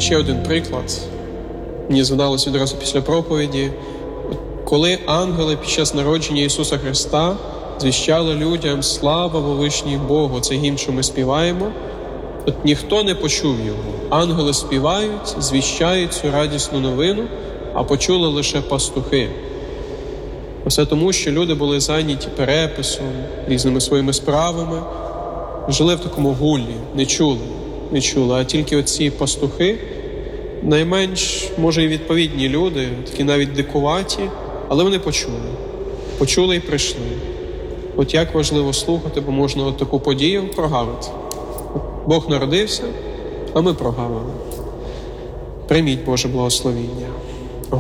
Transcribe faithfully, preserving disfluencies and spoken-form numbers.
ще один приклад. Мені згадалось відразу після проповіді, коли ангели під час народження Ісуса Христа звіщали людям «Слава Вовишній Богу», це гімн, що ми співаємо, от ніхто не почув його. Ангели співають, звіщають цю радісну новину, а почули лише пастухи. Все тому, що люди були зайняті переписом, різними своїми справами, жили в такому гуллі, не чули, не чули. А тільки оці пастухи, найменш, може, і відповідні люди, такі навіть дикуваті, але вони почули. Почули і прийшли. От як важливо слухати, бо можна от таку подію прогавити. Бог народився, а ми прогавили. Прийміть Боже благословіння.